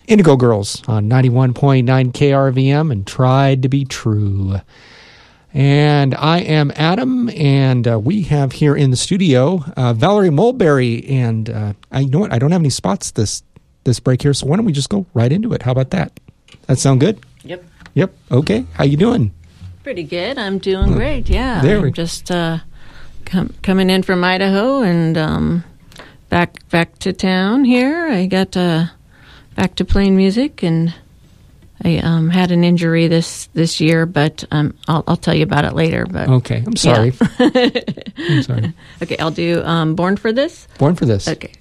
Indigo Girls on 91.9 KRVM and Tried to Be True. And I am Adam, and we have here in the studio Valerie Mulberry. And you know what? I don't have any spots this break here, so why don't we just go right into it? How about that? That sound good? Yep. Okay. How you doing? Pretty good. I'm doing great. Yeah. I'm just coming in from Idaho and back to town here. I got back to playing music, and I had an injury this year, but I'll tell you about it later. But okay. I'm sorry. Yeah. I'm sorry. Okay. I'll do Born for This. Born for This. Okay.